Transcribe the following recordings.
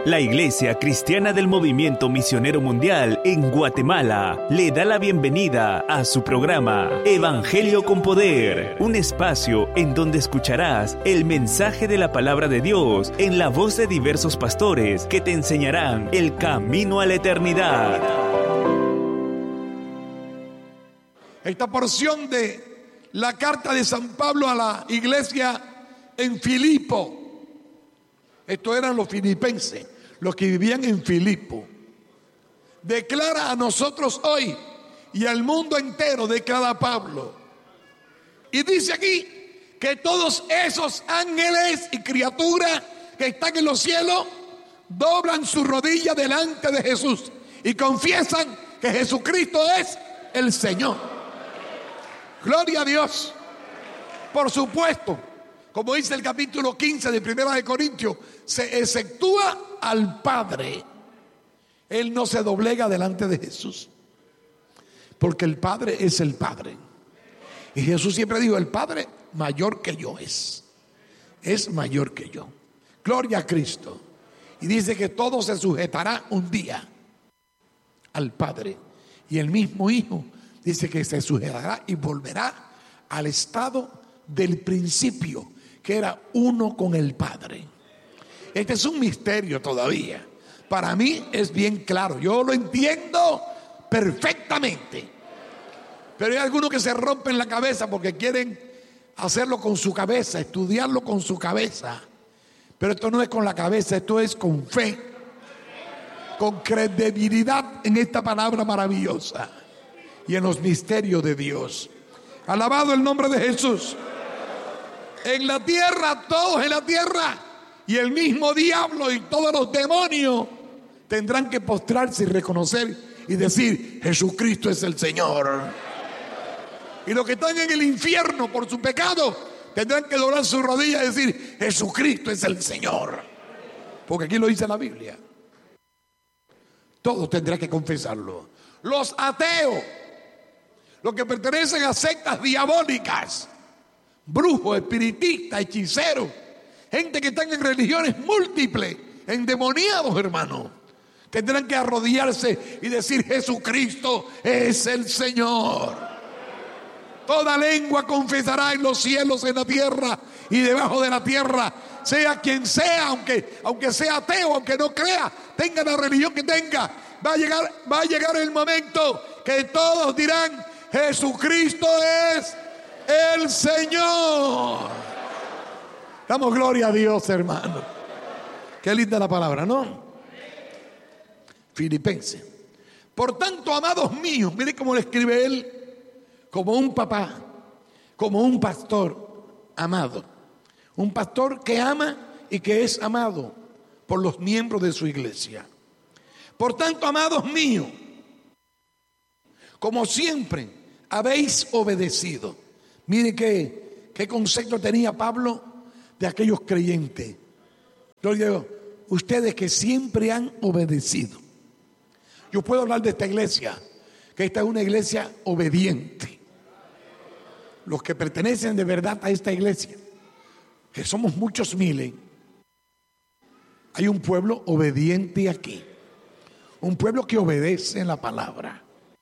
La Iglesia Cristiana del Movimiento Misionero Mundial en Guatemala le da la bienvenida a su programa Evangelio con Poder, un espacio en donde escucharás el mensaje de la palabra de Dios en la voz de diversos pastores que te enseñarán el camino a la eternidad. Esta porción de la carta de San Pablo a la iglesia en Filipo, estos eran los filipenses, los que vivían en Filipo, declara a nosotros hoy y al mundo entero, declara Pablo, y dice aquí que todos esos ángeles y criaturas que están en los cielos doblan su rodilla delante de Jesús y confiesan que Jesucristo es el Señor. Gloria a Dios. Por supuesto, como dice el capítulo 15 de Primera de Corintios, se exceptúa al Padre. Él no se doblega delante de Jesús, porque el Padre es el Padre. Y Jesús siempre dijo: el Padre mayor que yo es mayor que yo. Gloria a Cristo. Y dice que todo se sujetará un día al Padre. Y el mismo Hijo dice que se sujetará y volverá al estado del principio, que era uno con el Padre. Este es un misterio todavía. Para mí es bien claro, yo lo entiendo perfectamente. Pero hay algunos que se rompen la cabeza porque quieren hacerlo con su cabeza, estudiarlo con su cabeza. Pero esto no es con la cabeza, esto es con fe, con credibilidad en esta palabra maravillosa y en los misterios de Dios. Alabado el nombre de Jesús. En la tierra, todos en la tierra, y el mismo diablo y todos los demonios tendrán que postrarse y reconocer y decir: Jesucristo es el Señor. Y los que están en el infierno por su pecado tendrán que doblar sus rodillas y decir: Jesucristo es el Señor. Porque aquí lo dice la Biblia. Todos tendrán que confesarlo. Los ateos, los que pertenecen a sectas diabólicas, brujos, espiritistas, hechiceros, gente que están en religiones múltiples, endemoniados, hermano, tendrán que arrodillarse y decir: Jesucristo es el Señor. Toda lengua confesará en los cielos, en la tierra y debajo de la tierra, sea quien sea, aunque sea ateo, aunque no crea, tenga la religión que tenga, va a llegar el momento que todos dirán: Jesucristo es el Señor. Damos gloria a Dios, hermano. Qué linda la palabra, ¿no? Filipenses. Por tanto, amados míos, mire cómo le escribe él, como un papá, como un pastor amado. Un pastor que ama y que es amado por los miembros de su iglesia. Por tanto, amados míos, como siempre habéis obedecido. Mire qué concepto tenía Pablo de aquellos creyentes. Yo digo, ustedes que siempre han obedecido. Yo puedo hablar de esta iglesia, que esta es una iglesia obediente. Los que pertenecen de verdad a esta iglesia, que somos muchos miles, hay un pueblo obediente aquí. Un pueblo que obedece en la palabra,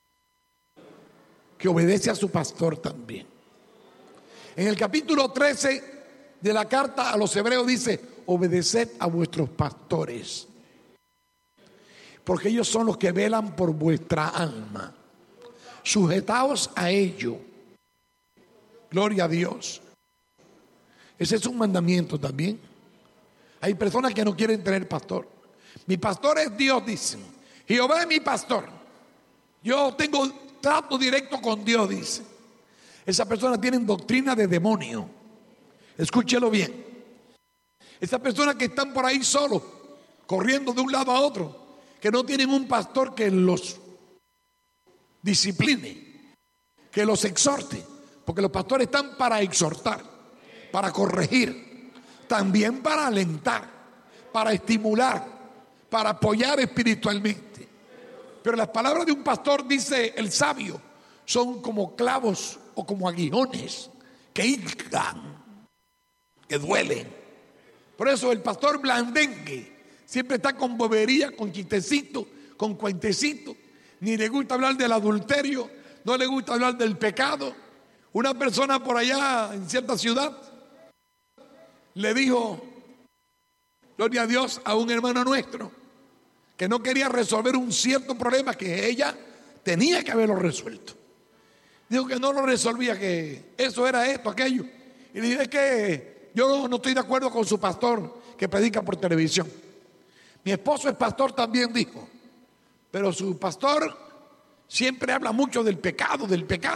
que obedece a su pastor también. En el capítulo 13 de la carta a los hebreos dice: obedeced a vuestros pastores, porque ellos son los que velan por vuestra alma. Sujetaos a ellos. Gloria a Dios. Ese es un mandamiento también. Hay personas que no quieren tener pastor. Mi pastor es Dios, dicen. Jehová es mi pastor. Yo tengo trato directo con Dios, dice. Esas personas tienen doctrina de demonio. Escúchelo bien. Esas personas que están por ahí solos, corriendo de un lado a otro, que no tienen un pastor que los discipline, que los exhorte. Porque los pastores están para exhortar, para corregir, también para alentar, para estimular, para apoyar espiritualmente. Pero las palabras de un pastor, dice el sabio, son como clavos o como aguijones que hincan, que duelen. Por eso el pastor blandengue Siempre está con bobería, con chistecito, con cuentecito. Ni le gusta hablar del adulterio, no le gusta hablar del pecado. Una persona por allá en cierta ciudad le dijo, gloria a Dios, a un hermano nuestro que no quería resolver un cierto problema que ella tenía que haberlo resuelto. Dijo que no lo resolvía, que eso era esto, aquello. Y le dije que yo no estoy de acuerdo con su pastor que predica por televisión. Mi esposo es pastor también, dijo, pero su pastor siempre habla mucho del pecado,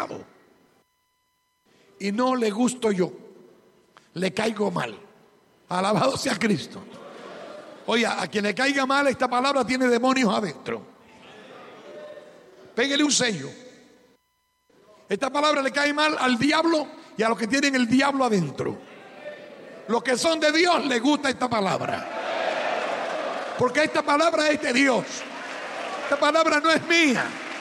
y no le gusto yo, le caigo mal. Alabado sea Cristo. Oiga, a quien le caiga mal esta palabra tiene demonios adentro. Pégale un sello. Esta palabra le cae mal al diablo y a los que tienen el diablo adentro. Los que son de Dios les gusta esta palabra, porque esta palabra es de Dios. Esta palabra no es mía.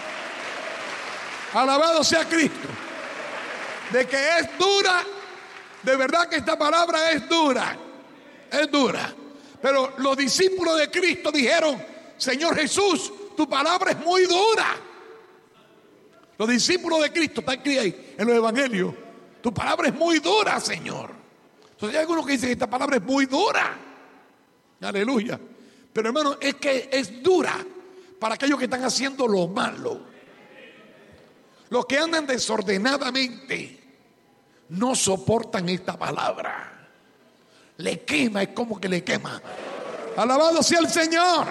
Alabado sea Cristo. De que es dura, de verdad que esta palabra es dura. Es dura. Pero los discípulos de Cristo dijeron, Señor Jesús, tu palabra es muy dura. Los discípulos de Cristo están aquí en los evangelios. Tu palabra es muy dura, Señor. Entonces hay algunos que dicen que esta palabra es muy dura. Aleluya. Pero hermano, es que es dura para aquellos que están haciendo lo malo. Los que andan desordenadamente no soportan esta palabra. Le quema, es como que le quema. Alabado sea el Señor.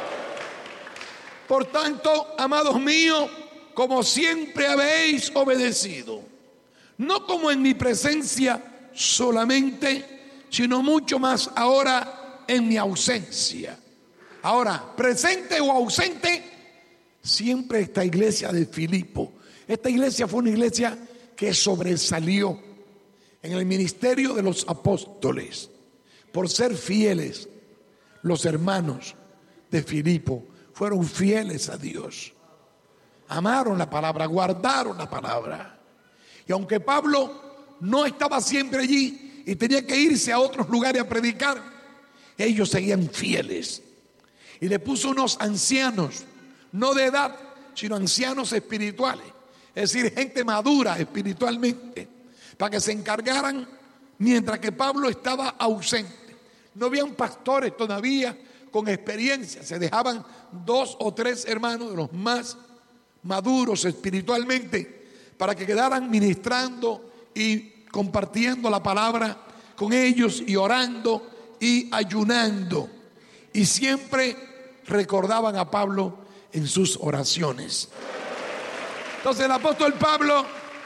Por tanto, amados míos, como siempre habéis obedecido, no como en mi presencia solamente, sino mucho más ahora en mi ausencia. Ahora, presente o ausente, siempre esta iglesia de Filipo. Esta iglesia fue una iglesia que sobresalió en el ministerio de los apóstoles por ser fieles. Los hermanos de Filipo fueron fieles a Dios, amaron la palabra, guardaron la palabra. Y aunque Pablo no estaba siempre allí y tenía que irse a otros lugares a predicar, ellos seguían fieles. Y le puso unos ancianos, no de edad, sino ancianos espirituales, es decir, gente madura espiritualmente, para que se encargaran mientras que Pablo estaba ausente. No habían pastores todavía con experiencia, se dejaban 2 o 3 hermanos de los más maduros espiritualmente para que quedaran ministrando y compartiendo la palabra con ellos y orando y ayunando. Y siempre recordaban a Pablo en sus oraciones. Entonces el apóstol Pablo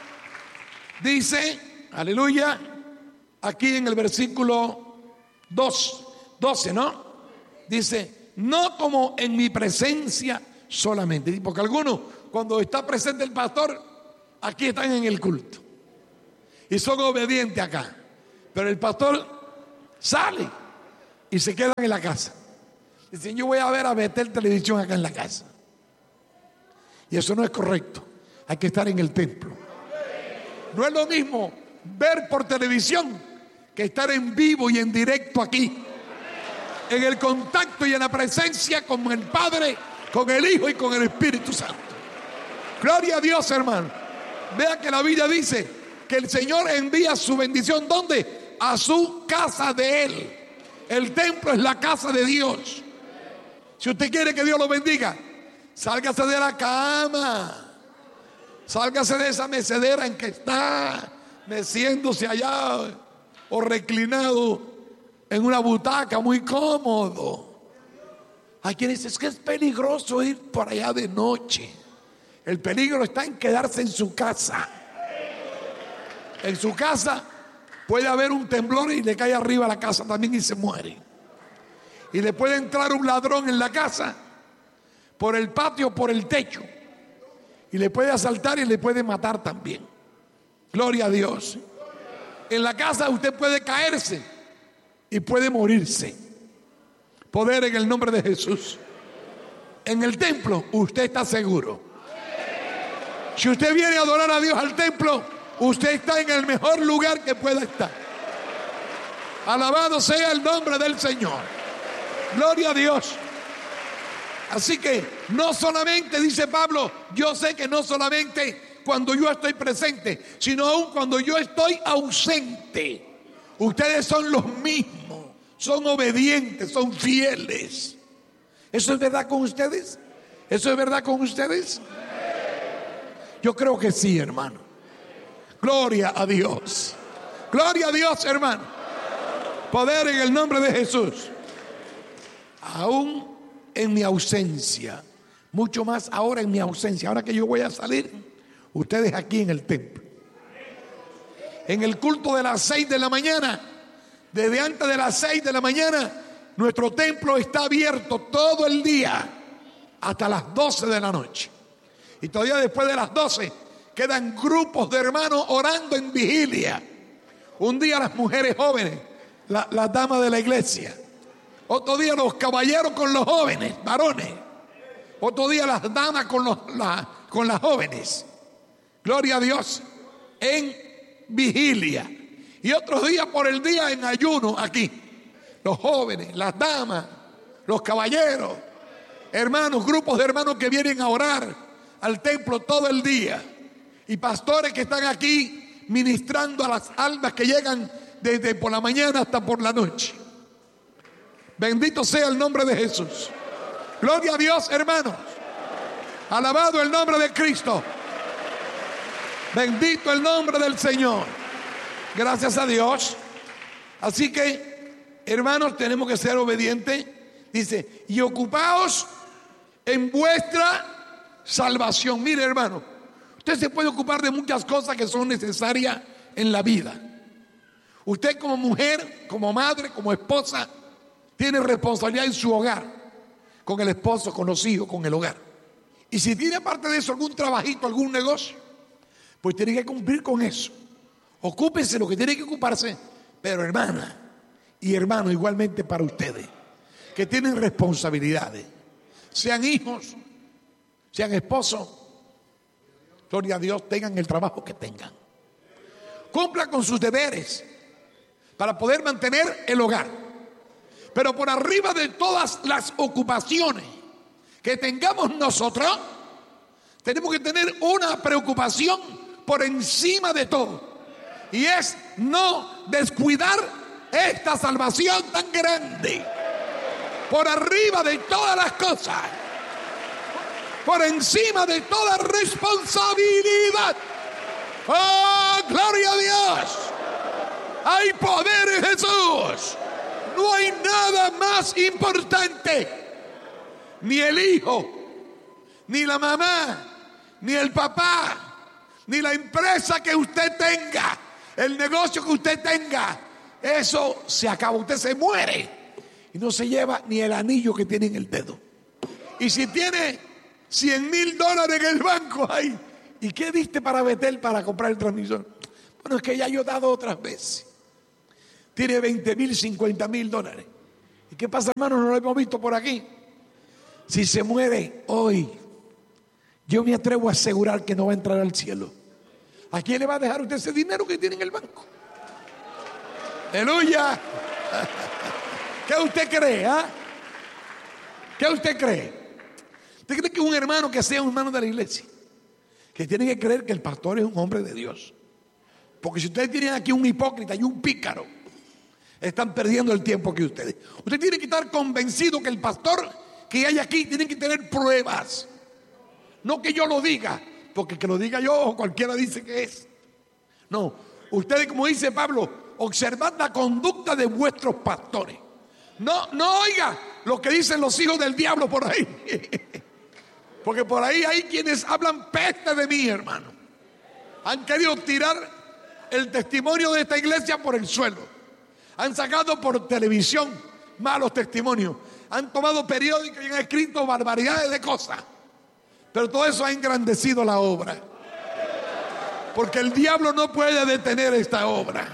dice, aleluya, aquí en el versículo 12, ¿no? Dice, no como en mi presencia solamente. Porque algunos, cuando está presente el pastor, aquí están en el culto y son obedientes acá. Pero el pastor sale y se quedan en la casa. Dicen, yo voy a ver a Betel televisión acá en la casa. Y eso no es correcto. Hay que estar en el templo. No es lo mismo ver por televisión que estar en vivo y en directo aquí, en el contacto y en la presencia con el Padre, con el Hijo y con el Espíritu Santo. Gloria a Dios, hermano. Vea que la Biblia dice que el Señor envía su bendición. ¿Dónde? A su casa de Él. El templo es la casa de Dios. Si usted quiere que Dios lo bendiga, sálgase de la cama, sálgase de esa mecedera en que está, meciéndose allá o reclinado en una butaca muy cómodo. Hay quien dice, es que es peligroso ir por allá de noche. El peligro está en quedarse en su casa. En su casa puede haber un temblor y le cae arriba a la casa también y se muere. Y le puede entrar un ladrón en la casa por el patio, por el techo, y le puede asaltar y le puede matar también. Gloria a Dios. En la casa usted puede caerse y puede morirse. Poder en el nombre de Jesús. En el templo usted está seguro. Si usted viene a adorar a Dios al templo, usted está en el mejor lugar que pueda estar. Alabado sea el nombre del Señor. Gloria a Dios. Así que no solamente, dice Pablo, yo sé que no solamente cuando yo estoy presente, sino aún cuando yo estoy ausente, ustedes son los mismos, son obedientes, son fieles. ¿Eso es verdad con ustedes? ¿Eso es verdad con ustedes? Yo creo que sí, hermano. Gloria a Dios. Gloria a Dios, hermano. Poder en el nombre de Jesús. Aún en mi ausencia, mucho más ahora en mi ausencia, ahora que yo voy a salir, ustedes aquí en el templo. En el culto de las 6 de la mañana, desde antes de las 6 de la mañana, nuestro templo está abierto todo el día hasta las 12 de la noche. Y todavía después de las 12 quedan grupos de hermanos orando en vigilia. Un día las mujeres jóvenes, las damas de la iglesia. Otro día los caballeros con los jóvenes, varones. Otro día las damas con las jóvenes. Gloria a Dios. En vigilia. Y otros días por el día en ayuno aquí. Los jóvenes, las damas, los caballeros, hermanos, grupos de hermanos que vienen a orar al templo todo el día. Y pastores que están aquí ministrando a las almas que llegan desde por la mañana hasta por la noche. Bendito sea el nombre de Jesús. Gloria a Dios, hermanos. Alabado el nombre de Cristo. Bendito el nombre del Señor. Gracias a Dios. Así que, hermanos, tenemos que ser obedientes. Dice, y ocupaos en vuestra salvación. Mire, hermano, usted se puede ocupar de muchas cosas que son necesarias en la vida. Usted como mujer, como madre, como esposa, tiene responsabilidad en su hogar, con el esposo, con los hijos, con el hogar. Y si tiene aparte de eso algún trabajito, algún negocio, pues tiene que cumplir con eso. Ocúpese lo que tiene que ocuparse, pero hermana y hermano, igualmente para ustedes, que tienen responsabilidades, sean hijos, sean esposos, gloria a Dios, tengan el trabajo que tengan. Cumplan con sus deberes para poder mantener el hogar. Pero por arriba de todas las ocupaciones que tengamos nosotros, tenemos que tener una preocupación por encima de todo. Y es no descuidar esta salvación tan grande. Por arriba de todas las cosas. Por encima de toda responsabilidad. ¡Oh, gloria a Dios! Hay poder en Jesús. No hay nada más importante. Ni el hijo, ni la mamá, ni el papá, ni la empresa que usted tenga, el negocio que usted tenga. Eso se acaba, usted se muere y no se lleva ni el anillo que tiene en el dedo. Y si tiene $100,000 en el banco, ay, ¿y qué diste para Betel para comprar el transmisor? Bueno, es que ya yo he dado otras veces. Tiene $20,000, $50,000. ¿Y qué pasa, hermano? No lo hemos visto por aquí. Si se muere hoy, yo me atrevo a asegurar que no va a entrar al cielo. ¿A quién le va a dejar usted ese dinero que tiene en el banco? ¡Aleluya! ¿Qué usted cree? ¿Qué usted cree? ¿Usted cree que un hermano que sea un hermano de la iglesia, que tiene que creer que el pastor es un hombre de Dios? Porque si ustedes tienen aquí un hipócrita y un pícaro, están perdiendo el tiempo que ustedes. Usted tiene que estar convencido que el pastor que hay aquí tiene que tener pruebas. No que yo lo diga, porque que lo diga yo o cualquiera dice que es. No, ustedes, como dice Pablo, observad la conducta de vuestros pastores. No oiga lo que dicen los hijos del diablo por ahí. Porque por ahí hay quienes hablan peste de mí, hermano. Han querido tirar el testimonio de esta iglesia por el suelo. Han sacado por televisión malos testimonios. Han tomado periódicos y han escrito barbaridades de cosas. Pero todo eso ha engrandecido la obra. Porque el diablo no puede detener esta obra.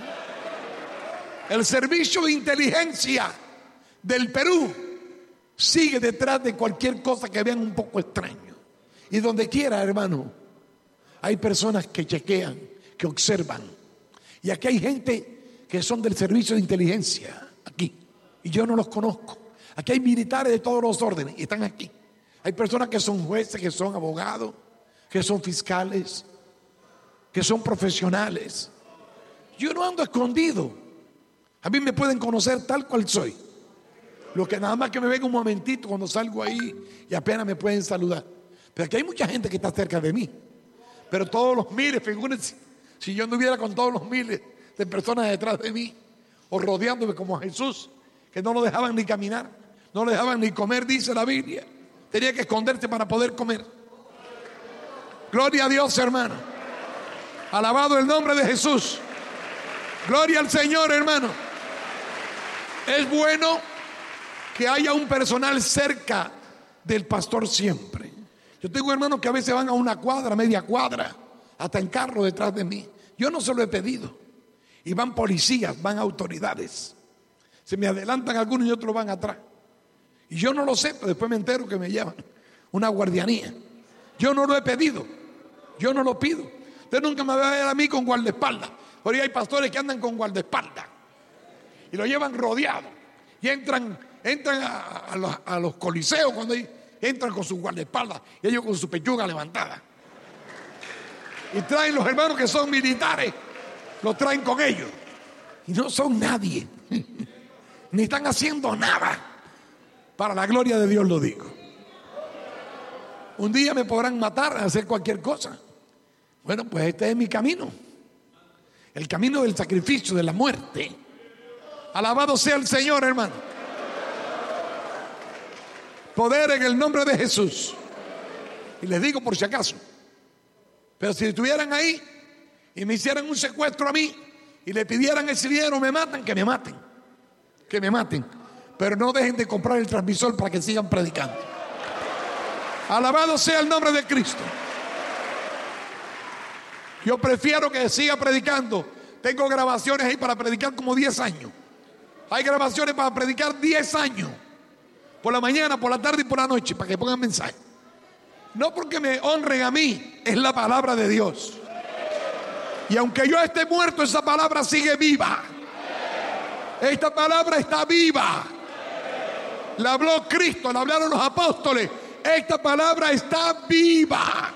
El servicio de inteligencia del Perú sigue detrás de cualquier cosa que vean un poco extraño. Y donde quiera, hermano, hay personas que chequean, que observan. Y aquí hay gente que son del servicio de inteligencia, aquí, y yo no los conozco. Aquí hay militares de todos los órdenes y están aquí. Hay personas que son jueces, que son abogados, que son fiscales, que son profesionales. Yo no ando escondido. A mí me pueden conocer tal cual soy. Lo que nada más que me ven un momentito cuando salgo ahí y apenas me pueden saludar. Pero aquí hay mucha gente que está cerca de mí. Pero todos los miles, figúrense, si yo anduviera con todos los miles de personas detrás de mí o rodeándome como a Jesús, que no lo dejaban ni caminar, no lo dejaban ni comer, dice la Biblia. Tenía que esconderse para poder comer. Gloria a Dios, hermano. Alabado el nombre de Jesús. Gloria al Señor, hermano. Es bueno que haya un personal cerca del pastor siempre. Yo tengo hermanos que a veces van a una cuadra, media cuadra, hasta en carro detrás de mí. Yo no se lo he pedido. Y van policías, van autoridades. Se me adelantan algunos y otros van atrás. Y yo no lo sé, pero después me entero que me llevan una guardianía. Yo no lo he pedido. Yo no lo pido. Usted nunca me va a ver a mí con guardaespaldas. Por ahí hay pastores que andan con guardaespaldas y lo llevan rodeado. Y entran a los coliseos cuando entran con sus guardaespaldas y ellos con su pechuga levantada. Y traen los hermanos que son militares, los traen con ellos. Y no son nadie. Ni están haciendo nada. Para la gloria de Dios lo digo. Un día me podrán matar, hacer cualquier cosa. Bueno, pues este es mi camino. El camino del sacrificio, de la muerte. Alabado sea el Señor, hermano. Poder en el nombre de Jesús. Y les digo por si acaso. Pero si estuvieran ahí y me hicieran un secuestro a mí y le pidieran ese dinero, me matan, que me maten. Que me maten. Pero no dejen de comprar el transmisor para que sigan predicando. Alabado sea el nombre de Cristo. Yo prefiero que siga predicando. Tengo grabaciones ahí para predicar como 10 años. Hay grabaciones para predicar 10 años. Por la mañana, por la tarde y por la noche, para que pongan mensaje. No porque me honren a mí, es la palabra de Dios. Y aunque yo esté muerto, esa palabra sigue viva. Esta palabra está viva. La habló Cristo, la hablaron los apóstoles. Esta palabra está viva.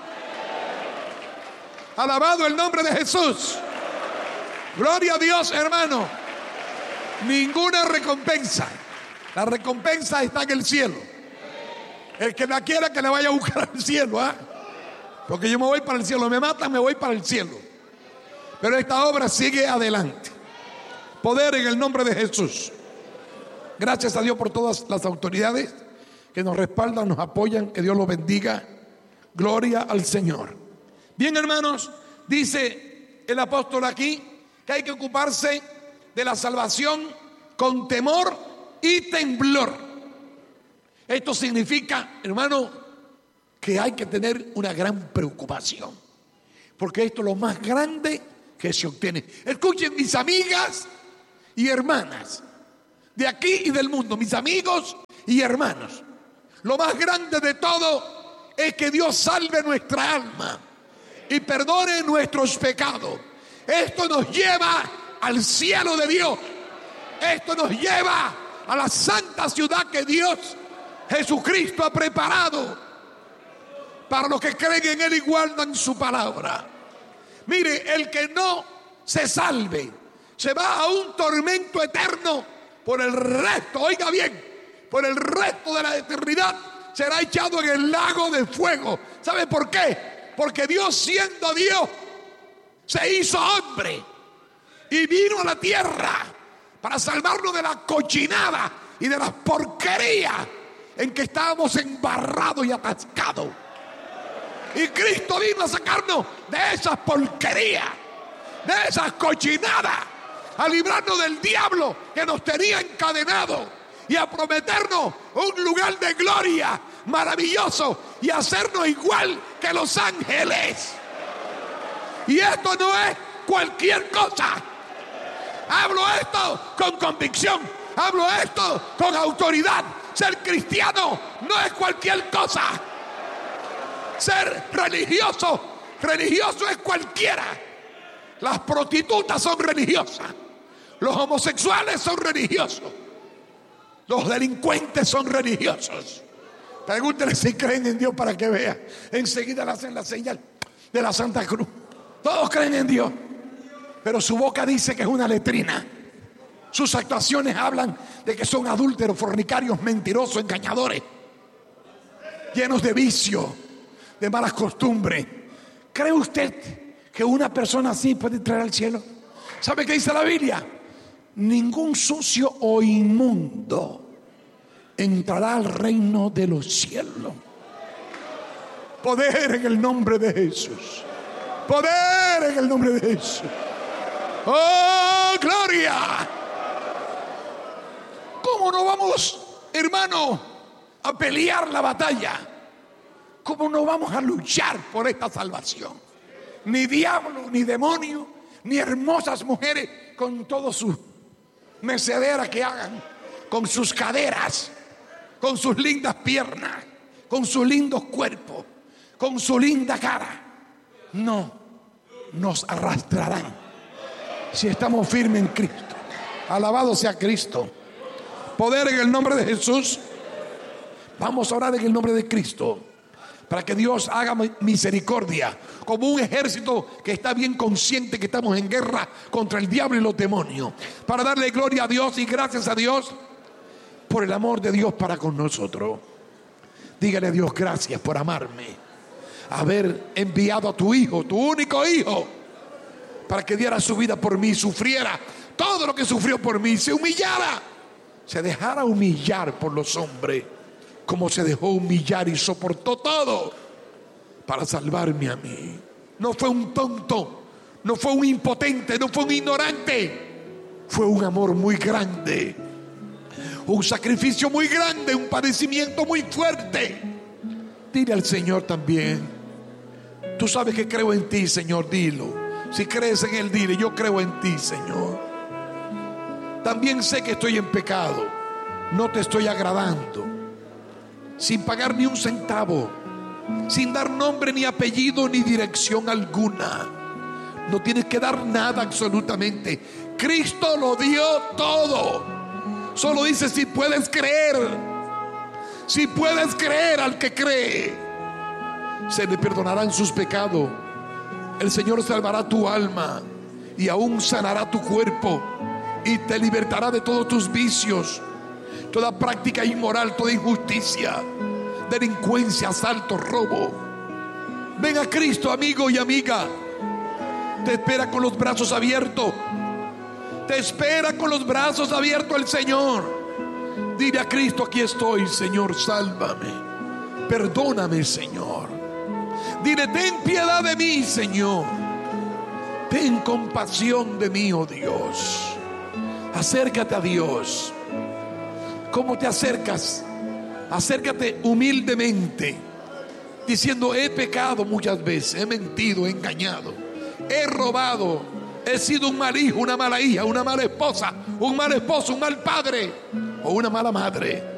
Alabado el nombre de Jesús. Gloria a Dios, hermano. Ninguna recompensa. La recompensa está en el cielo. El que la quiera, que la vaya a buscar al cielo, ¿eh? Porque yo me voy para el cielo. Me matan, me voy para el cielo. Pero esta obra sigue adelante. Poder en el nombre de Jesús. Gracias a Dios por todas las autoridades que nos respaldan, nos apoyan. Que Dios los bendiga. Gloria al Señor. Bien, hermanos, dice el apóstol aquí que hay que ocuparse de la salvación con temor y temblor. Esto significa, hermano, que hay que tener una gran preocupación, porque esto es lo más grande que se obtiene. Escuchen, mis amigas y hermanas de aquí y del mundo, mis amigos y hermanos, lo más grande de todo es que Dios salve nuestra alma y perdone nuestros pecados. Esto nos lleva al cielo de Dios. Esto nos lleva a la santa ciudad que Dios Jesucristo ha preparado para los que creen en Él y guardan su palabra. Mire, el que no se salve se va a un tormento eterno por el resto, oiga bien, por el resto de la eternidad será echado en el lago de fuego. ¿Sabe por qué? Porque Dios, siendo Dios, se hizo hombre y vino a la tierra para salvarnos de la cochinada y de la porquería en que estábamos embarrados y atascados. Y Cristo vino a sacarnos de esas porquerías, de esas cochinadas, a librarnos del diablo que nos tenía encadenados y a prometernos un lugar de gloria maravilloso y hacernos igual que los ángeles. Y esto no es cualquier cosa. Hablo esto con convicción, hablo esto con autoridad. Ser cristiano no es cualquier cosa. Ser religioso es cualquiera. Las prostitutas son religiosas, los homosexuales son religiosos, Los delincuentes son religiosos. Pregúntele si creen en Dios para que vea. Enseguida le hacen la señal de la Santa Cruz. Todos creen en Dios, pero su boca dice que es una letrina. Sus actuaciones hablan de que son adúlteros, fornicarios, mentirosos, engañadores, llenos de vicio, de malas costumbres. ¿Cree usted que una persona así puede entrar al cielo? ¿Sabe qué dice la Biblia? Ningún sucio o inmundo entrará al reino de los cielos. Poder en el nombre de Jesús. Poder en el nombre de Jesús. ¡Oh, gloria! ¿Cómo no vamos, hermano, a pelear la batalla? ¿Cómo no vamos a luchar por esta salvación? Ni diablo, ni demonio, ni hermosas mujeres con todo su mecedera que hagan, con sus caderas, con sus lindas piernas, con sus lindos cuerpos, con su linda cara. No nos arrastrarán si estamos firmes en Cristo. Alabado sea Cristo. Poder en el nombre de Jesús. Vamos a orar en el nombre de Cristo para que Dios haga misericordia, como un ejército que está bien consciente que estamos en guerra contra el diablo y los demonios, para darle gloria a Dios y gracias a Dios por el amor de Dios para con nosotros. Dígale a Dios gracias por amarme, haber enviado a tu hijo, tu único hijo, para que diera su vida por mí, sufriera todo lo que sufrió por mí, se humillara, se dejara humillar por los hombres, como se dejó humillar y soportó todo para salvarme a mí. No fue un tonto, no fue un impotente, no fue un ignorante. Fue un amor muy grande, un sacrificio muy grande, un padecimiento muy fuerte. Dile al Señor también: tú sabes que creo en ti, Señor, dilo. Si crees en Él, dile: yo creo en ti, Señor. También sé que estoy en pecado, no te estoy agradando, sin pagar ni un centavo, sin dar nombre ni apellido ni dirección alguna. No tienes que dar nada absolutamente. Cristo lo dio todo. Solo dice: si puedes creer, si puedes creer al que cree, se le perdonarán sus pecados. El Señor salvará tu alma y aún sanará tu cuerpo y te libertará de todos tus vicios, toda práctica inmoral, toda injusticia, delincuencia, asalto, robo. Ven a Cristo, amigo y amiga. Te espera con los brazos abiertos. Te espera con los brazos abiertos el Señor. Dile a Cristo: aquí estoy, Señor, sálvame. Perdóname, Señor. Dile: ten piedad de mí, Señor. Ten compasión de mí, oh Dios. Acércate a Dios. ¿Cómo te acercas? Acércate humildemente, diciendo: he pecado muchas veces, he mentido, he engañado, he robado, he sido un mal hijo, una mala hija, una mala esposa, un mal esposo, un mal padre o una mala madre.